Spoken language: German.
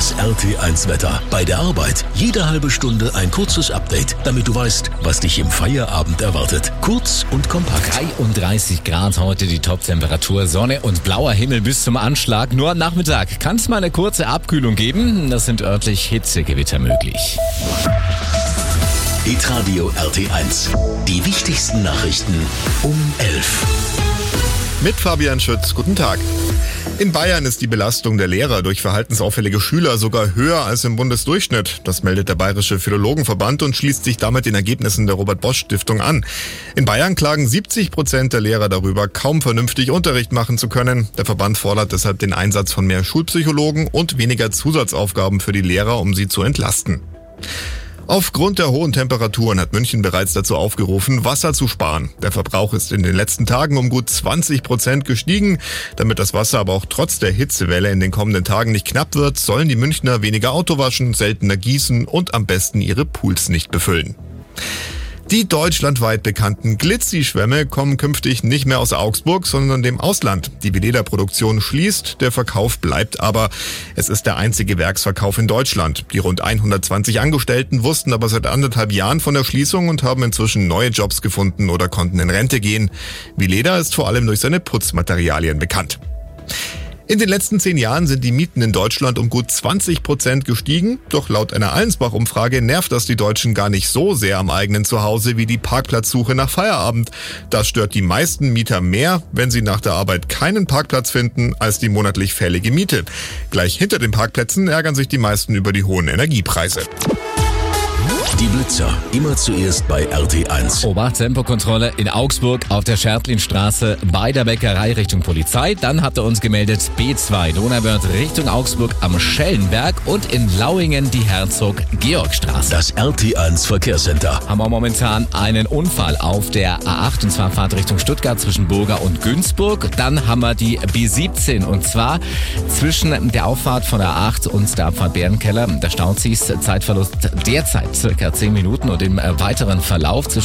Das RT1 Wetter. Bei der Arbeit jede halbe Stunde ein kurzes Update, damit du weißt, was dich im Feierabend erwartet. Kurz und kompakt. 33 Grad heute die Top-Temperatur, Sonne und blauer Himmel bis zum Anschlag. Nur am Nachmittag kann es mal eine kurze Abkühlung geben. Das sind örtlich Hitzegewitter möglich. Hitradio RT1. Die wichtigsten Nachrichten um 11. Mit Fabian Schütz, guten Tag. In Bayern ist die Belastung der Lehrer durch verhaltensauffällige Schüler sogar höher als im Bundesdurchschnitt. Das meldet der Bayerische Philologenverband und schließt sich damit den Ergebnissen der Robert-Bosch-Stiftung an. In Bayern klagen 70% der Lehrer darüber, kaum vernünftig Unterricht machen zu können. Der Verband fordert deshalb den Einsatz von mehr Schulpsychologen und weniger Zusatzaufgaben für die Lehrer, um sie zu entlasten. Aufgrund der hohen Temperaturen hat München bereits dazu aufgerufen, Wasser zu sparen. Der Verbrauch ist in den letzten Tagen um gut 20% gestiegen. Damit das Wasser aber auch trotz der Hitzewelle in den kommenden Tagen nicht knapp wird, sollen die Münchner weniger Auto waschen, seltener gießen und am besten ihre Pools nicht befüllen. Die deutschlandweit bekannten Glitzy-Schwämme kommen künftig nicht mehr aus Augsburg, sondern dem Ausland. Die Veleda-Produktion schließt, der Verkauf bleibt aber. Es ist der einzige Werksverkauf in Deutschland. Die rund 120 Angestellten wussten aber seit 1,5 Jahren von der Schließung und haben inzwischen neue Jobs gefunden oder konnten in Rente gehen. Veleda ist vor allem durch seine Putzmaterialien bekannt. In den letzten 10 Jahren sind die Mieten in Deutschland um gut 20% gestiegen. Doch laut einer Allensbach-Umfrage nervt das die Deutschen gar nicht so sehr am eigenen Zuhause wie die Parkplatzsuche nach Feierabend. Das stört die meisten Mieter mehr, wenn sie nach der Arbeit keinen Parkplatz finden, als die monatlich fällige Miete. Gleich hinter den Parkplätzen ärgern sich die meisten über die hohen Energiepreise. Die Blitzer, immer zuerst bei RT1. Obacht, Tempokontrolle in Augsburg auf der Schertlinstraße bei der Bäckerei Richtung Polizei. Dann hat er uns gemeldet B2 Donauwörth Richtung Augsburg am Schellenberg und in Lauingen die Herzog-Georg-Straße. Das RT1 Verkehrscenter. Haben wir momentan einen Unfall auf der A8 und zwar Fahrt Richtung Stuttgart zwischen Burga und Günzburg. Dann haben wir die B17 und zwar zwischen der Auffahrt von der A8 und der Abfahrt Bärenkeller. Da staut sich Zeitverlust derzeit circa 10 Minuten und im weiteren Verlauf zwischen